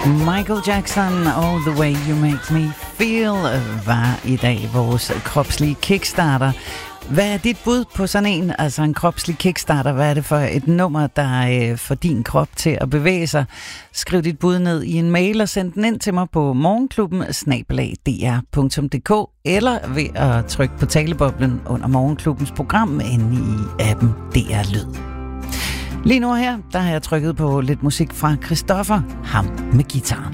Michael Jackson, All the Way You Make Me Feel, var i dag vores kropslige kickstarter. Hvad er dit bud på sådan en, altså en kropslig kickstarter? Hvad er det for et nummer, der får din krop til at bevæge sig? Skriv dit bud ned i en mail og send den ind til mig på morgenklubben@dr.dk eller ved at trykke på taleboblen under Morgenklubbens program inde i appen DR Lyd. Lige nu her, der har jeg trykket på lidt musik fra Christoffer, ham med guitaren.